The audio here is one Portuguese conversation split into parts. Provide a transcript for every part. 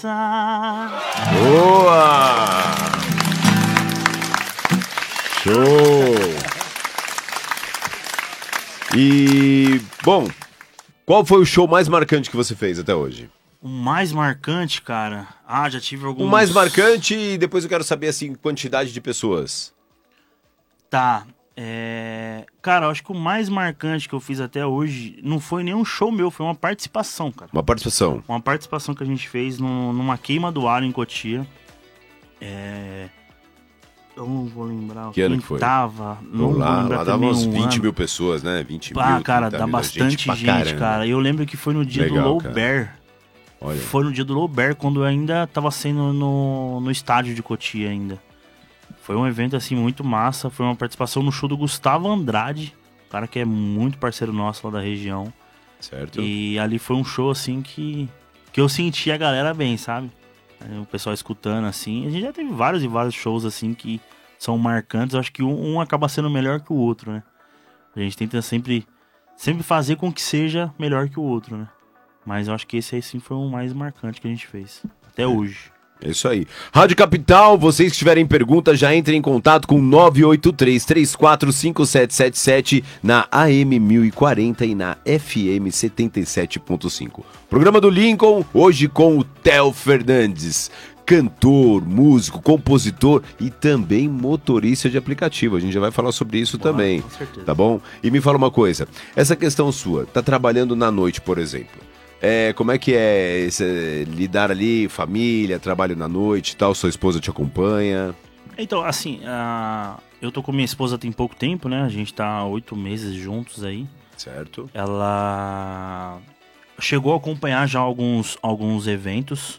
Boa! Show! E, bom, qual foi o show mais marcante que você fez até hoje? O mais marcante, cara? Já tive alguns... O mais marcante e depois eu quero saber, assim, quantidade de pessoas. Tá, cara, eu acho que o mais marcante que eu fiz até hoje não foi nenhum show meu, foi uma participação, cara. Uma participação. Uma participação que a gente fez numa queima do alho em Cotia. Eu não vou lembrar que ano que foi? Tava. Não lá, vou lembrar lá dava uns 20 ano. mil pessoas, né? 20 mil. Cara, dá bastante gente, cara. Eu lembro que foi no dia do Low Bear. Olha. Foi no dia do Low Bear, quando eu ainda tava sendo no estádio de Cotia ainda. Foi um evento, assim, muito massa. Foi uma participação no show do Gustavo Andrade, cara que é muito parceiro nosso lá da região. Certo. E ali foi um show, assim, que eu senti a galera bem, sabe? O pessoal escutando, assim. A gente já teve vários e vários shows, assim, que são marcantes. Eu acho que um acaba sendo melhor que o outro, né? A gente tenta sempre fazer com que seja melhor que o outro, né? Mas eu acho que esse aí, sim, foi o mais marcante que a gente fez. Até hoje. É isso aí. Rádio Capital, vocês que tiverem perguntas, já entrem em contato com 983-345777 na AM 1040 e na FM 77.5. Programa do Lincoln, hoje com o Theo Fernandes. Cantor, músico, compositor e também motorista de aplicativo. A gente já vai falar sobre isso também, com certeza. Tá bom? E me fala uma coisa, essa questão sua, tá trabalhando na noite, por exemplo. Como é que é lidar ali, família, trabalho na noite e tal? Sua esposa te acompanha? Então, assim, eu tô com minha esposa tem pouco tempo, né? A gente tá há 8 meses juntos aí. Certo. Ela chegou a acompanhar já alguns eventos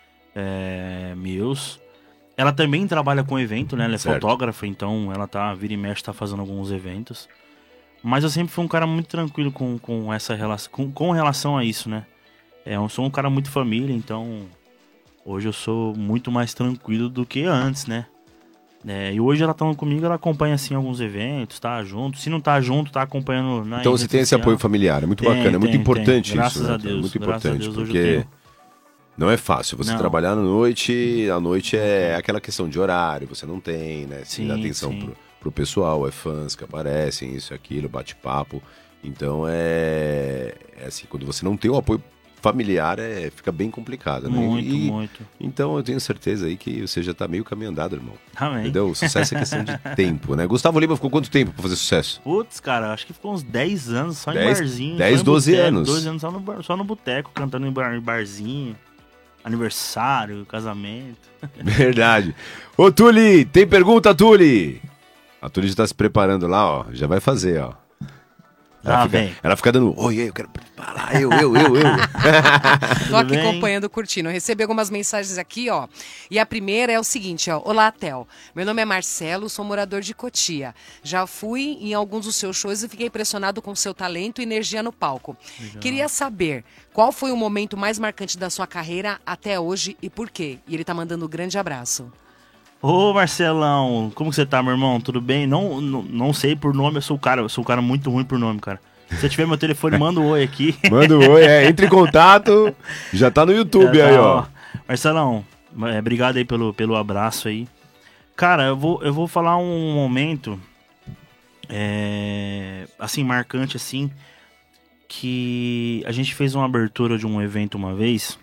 meus. Ela também trabalha com evento, né? Ela é fotógrafa, então ela vira e mexe, tá fazendo alguns eventos. Mas eu sempre fui um cara muito tranquilo com essa relação, com relação a isso, né? Eu sou um cara muito família, então hoje eu sou muito mais tranquilo do que antes, né? E hoje ela tá comigo, ela acompanha assim alguns eventos, tá junto. Se não tá junto, tá acompanhando na Então você tem esse apoio familiar, é muito bacana, é muito importante isso. Graças a Deus. Muito Graças importante, a Deus, hoje porque eu tenho. não é fácil você Não. trabalhar à noite é aquela questão de horário, você não tem, né? Você dá atenção pro pessoal, fãs que aparecem, isso e aquilo, bate-papo. Então é assim, quando você não tem o apoio familiar, fica bem complicado, né? Muito. Então eu tenho certeza aí que você já tá meio caminho andado, irmão. Amém. Entendeu? O sucesso é questão de tempo, né? Gustavo Lima ficou quanto tempo pra fazer sucesso? Putz, cara, acho que ficou uns 10 anos só em barzinho. 10, 12 anos. 12 anos só no boteco, cantando em barzinho. Aniversário, casamento. Verdade. Ô, Tuli, tem pergunta, Tuli? A Tuli já tá se preparando lá, ó. Já vai fazer, ó. Ela fica dando, oi, eu quero falar, eu. Tô aqui acompanhando, curtindo. Eu recebi algumas mensagens aqui, ó. E a primeira é o seguinte, ó. Olá, Theo. Meu nome é Marcelo, sou morador de Cotia. Já fui em alguns dos seus shows e fiquei impressionado com seu talento e energia no palco. Legal. Queria saber qual foi o momento mais marcante da sua carreira até hoje e por quê? E ele tá mandando um grande abraço. Ô, Marcelão, como você tá, meu irmão? Tudo bem? Não sei por nome, eu sou um cara muito ruim por nome, cara. Se você tiver meu telefone, manda um oi aqui. Manda um oi, entre em contato. Já tá no YouTube aí, ó. Marcelão, obrigado aí pelo abraço aí. Cara, eu vou falar um momento, assim, marcante, assim, que a gente fez uma abertura de um evento uma vez...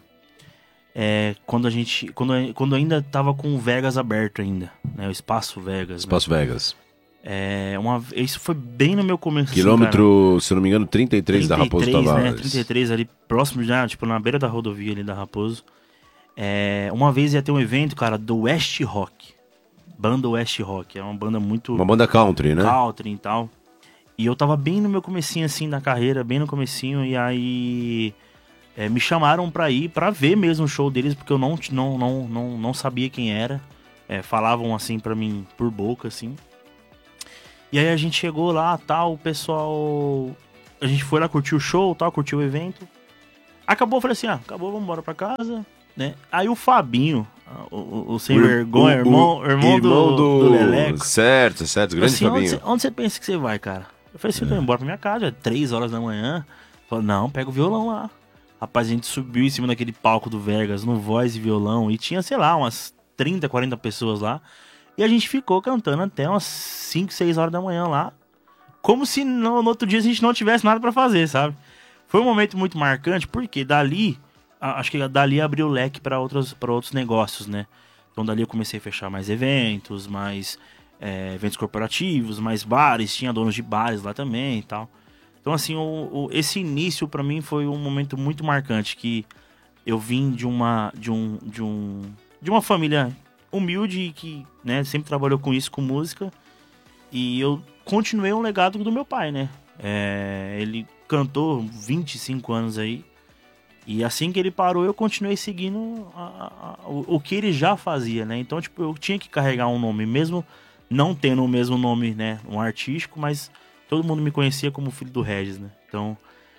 quando ainda tava com o Vegas aberto ainda, né? O Espaço Vegas. Vegas. Isso foi bem no meu começo. Quilômetro, assim, se eu não me engano, 33 da Raposo Tavares. Né? 33 ali, próximo já, tipo, na beira da rodovia ali da Raposo. Uma vez ia ter um evento, cara, do West Rock. Banda West Rock. É uma banda muito... Uma banda country, né? Country e tal. E eu tava bem no meu comecinho, assim, da carreira, bem no comecinho, e aí... me chamaram pra ir, pra ver mesmo o show deles, porque eu não sabia quem era. Falavam assim pra mim por boca, assim. E aí a gente chegou lá, tal, o pessoal... A gente foi lá curtir o show, tal, curtir o evento. Acabou, eu falei assim, acabou, vamos embora pra casa, né? Aí o Fabinho, o sem vergonha, irmão do Leleco. Certo, grande assim, Fabinho. Onde você pensa que você vai, cara? Eu falei assim, eu tô indo embora pra minha casa, 3 horas da manhã. Falei, não, pega o violão lá. Rapaz, a gente subiu em cima daquele palco do Vegas, no voz e violão, e tinha, sei lá, umas 30, 40 pessoas lá. E a gente ficou cantando até umas 5, 6 horas da manhã lá, como se no outro dia a gente não tivesse nada pra fazer, sabe? Foi um momento muito marcante, porque dali, acho que dali abriu o leque para outros negócios, né? Então dali eu comecei a fechar mais eventos, mais eventos corporativos, mais bares, tinha donos de bares lá também e tal. Então assim, esse início pra mim foi um momento muito marcante, que eu vim de uma família humilde que, né, sempre trabalhou com isso, com música, e eu continuei um legado do meu pai, né? Ele cantou 25 anos aí, e assim que ele parou, eu continuei seguindo o que ele já fazia, né? Então, tipo, eu tinha que carregar um nome, mesmo não tendo o mesmo nome, né? Um artístico, mas todo mundo me conhecia como filho do Regis, né? Então,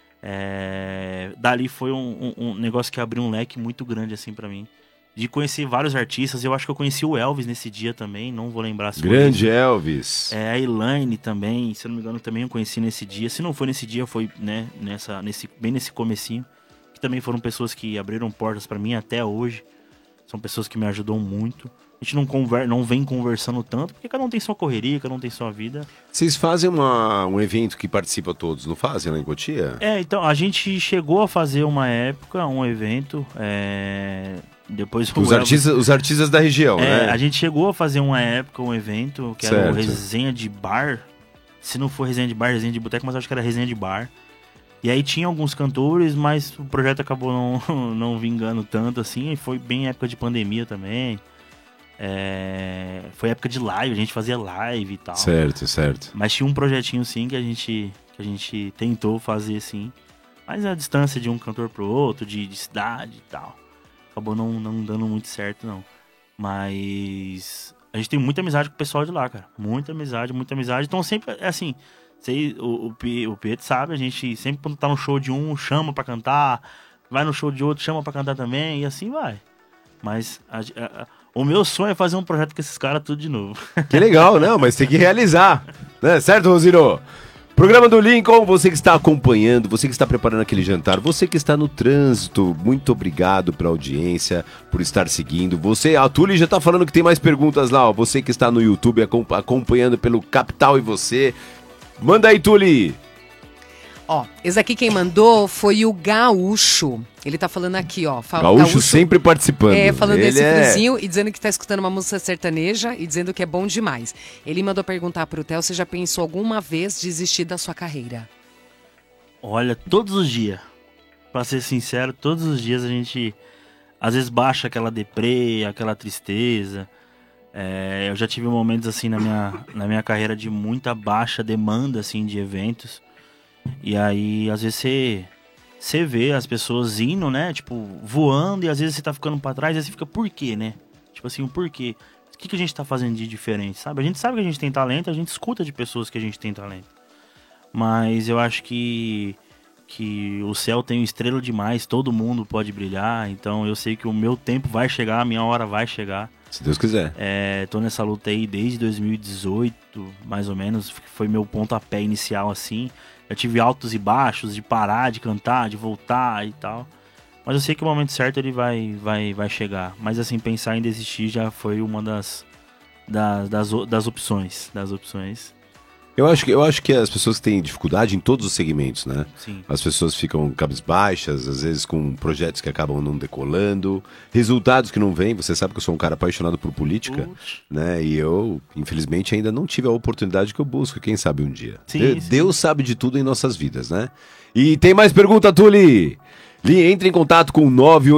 dali foi um negócio que abriu um leque muito grande, assim, pra mim. De conhecer vários artistas. Eu acho que eu conheci o Elvis nesse dia também, não vou lembrar se Grande foi Elvis. a Elaine também, se eu não me engano, também eu conheci nesse dia. Se não foi nesse dia, foi, né, bem nesse comecinho. Que também foram pessoas que abriram portas pra mim até hoje. São pessoas que me ajudam muito. A gente não vem conversando tanto, porque cada um tem sua correria, cada um tem sua vida. Vocês fazem um evento que participa todos, não fazem lá em Cotia? Então, a gente chegou a fazer uma época, um evento, depois os artistas da região, né? A gente chegou a fazer uma época, um evento, que era o Resenha de Bar. Se não for Resenha de Bar, Resenha de Boteco, mas acho que era Resenha de Bar. E aí tinha alguns cantores, mas o projeto acabou não vingando tanto assim. E foi bem época de pandemia também. Foi época de live, a gente fazia live e tal. Certo. Mas tinha um projetinho sim que a gente tentou fazer sim. Mas a distância de um cantor pro outro, de cidade e tal, acabou não dando muito certo, não. Mas a gente tem muita amizade com o pessoal de lá, cara. Muita amizade. Então sempre, assim, o Pietro sabe, a gente sempre quando tá no show de um, chama pra cantar. Vai no show de outro, chama pra cantar também. E assim vai. Mas o meu sonho é fazer um projeto com esses caras tudo de novo. Que legal, não, mas tem que realizar. Né? Certo, Rosiro? Programa do Lincoln, você que está acompanhando, você que está preparando aquele jantar, você que está no trânsito, muito obrigado pela audiência, por estar seguindo. A Tuli já está falando que tem mais perguntas lá, ó. Você que está no YouTube acompanhando pelo Capital e você. Manda aí, Tuli! Ó, esse aqui quem mandou foi o Gaúcho. Ele tá falando aqui, ó. Gaúcho sempre participando. Falando desse friozinho e dizendo que tá escutando uma música sertaneja e dizendo que é bom demais. Ele mandou perguntar pro Theo se já pensou alguma vez desistir da sua carreira. Olha, todos os dias. Pra ser sincero, todos os dias a gente às vezes baixa aquela deprê, aquela tristeza. Eu já tive momentos assim na minha carreira de muita baixa demanda assim de eventos. E aí, às vezes você vê as pessoas indo, né? Tipo, voando, e às vezes você tá ficando pra trás, e aí você fica, por quê, né? Tipo assim, o porquê? O que a gente tá fazendo de diferente, sabe? A gente sabe que a gente tem talento, a gente escuta de pessoas que a gente tem talento. Mas eu acho que o céu tem estrela demais, todo mundo pode brilhar, então eu sei que o meu tempo vai chegar, a minha hora vai chegar. Se Deus quiser. Tô nessa luta aí desde 2018, mais ou menos, foi meu pontapé inicial, assim. Eu tive altos e baixos, de parar de cantar, de voltar e tal. Mas eu sei que o momento certo ele vai chegar. Mas assim, pensar em desistir já foi uma das opções. Eu acho que as pessoas têm dificuldade em todos os segmentos, né? Sim. As pessoas ficam cabisbaixas, às vezes com projetos que acabam não decolando, resultados que não vêm. Você sabe que eu sou um cara apaixonado por política, né? E eu, infelizmente, ainda não tive a oportunidade que eu busco. Quem sabe um dia. Sim. Deus sabe de tudo em nossas vidas, né? E tem mais pergunta, Tuli? Entre em contato com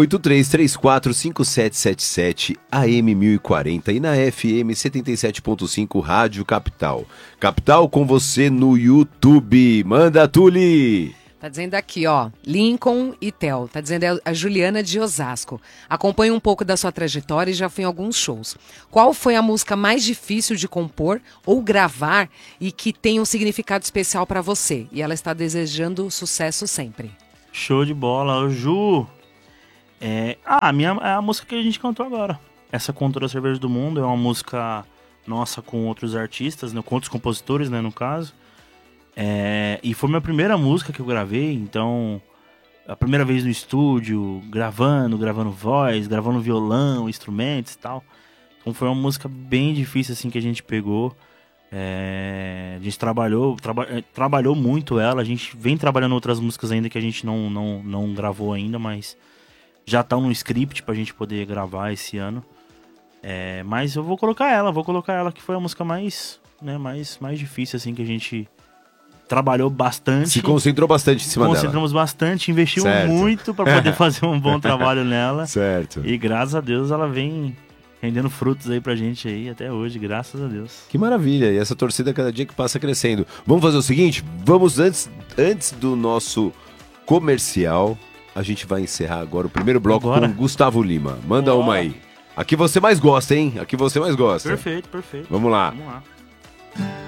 983-345777 AM 1040 e na FM 77.5 Rádio Capital. Capital com você no YouTube. Manda, Tuli! Tá dizendo aqui, ó, Lincoln e Theo. Tá dizendo a Juliana de Osasco. Acompanha um pouco da sua trajetória e já foi em alguns shows. Qual foi a música mais difícil de compor ou gravar e que tem um significado especial pra você? E ela está desejando sucesso sempre. Show de bola, Ju. É a música que a gente cantou agora. Essa Com Toda a Cerveja do Mundo é uma música nossa com outros artistas, né, com outros compositores, né, no caso. E foi minha primeira música que eu gravei, então a primeira vez no estúdio, gravando voz, gravando violão, instrumentos e tal. Então foi uma música bem difícil assim que a gente pegou. A gente trabalhou muito ela. A gente vem trabalhando outras músicas ainda que a gente não gravou ainda, mas já estão no script pra gente poder gravar esse ano. Mas eu vou colocar ela, que foi a música mais difícil assim que a gente trabalhou bastante. Se concentrou bastante em cima dela. Concentramos bastante, investimos muito para poder fazer um bom trabalho nela. Certo. E graças a Deus ela vem rendendo frutos aí pra gente aí até hoje, graças a Deus. Que maravilha, e essa torcida cada dia que passa crescendo. Vamos fazer o seguinte, antes do nosso comercial, a gente vai encerrar agora o primeiro bloco com Gustavo Lima. Manda uma aí. A que você mais gosta, hein? A que você mais gosta. Perfeito. Vamos lá. Vamos lá.